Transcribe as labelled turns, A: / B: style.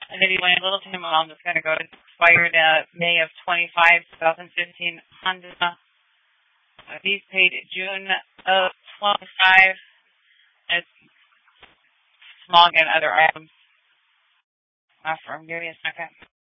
A: And then he went a little to him along. That's going to go to expired May of 25, 2015 Honda. These paid June of 25. It's smog and other items. Give me a second.